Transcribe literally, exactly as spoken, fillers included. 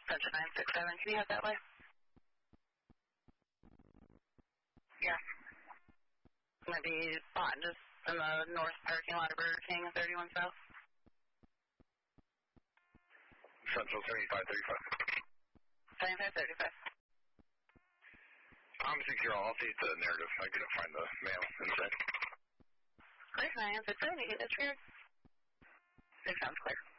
Central nine six seven, can you have that way? Yeah. It's going to be spot just in the north parking lot of Burger King, thirty-one South. Central seventy-five thirty-five. seventy-five thirty-five. I'm secure. I'll see the narrative. I couldn't find the mail inside. Clear, nine six seven, you get this here? It sounds clear.